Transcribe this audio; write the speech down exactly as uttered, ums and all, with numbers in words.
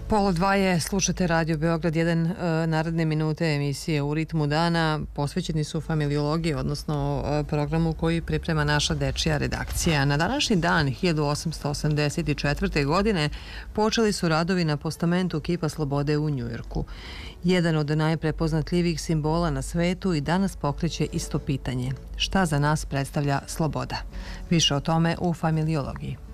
Pola dva je, slušate Radio Beograd jedan, naredne minute emisije U ritmu dana posvećeni su familiologiji, odnosno programu koji priprema naša dečija redakcija. Na današnji dan, hiljadu osamsto osamdeset četvrte. godine, počeli su radovi na postamentu Kipa slobode u Njujorku. Jedan od najprepoznatljivijih simbola na svetu i danas pokreće isto pitanje. Šta za nas predstavlja sloboda? Više o tome u familiologiji.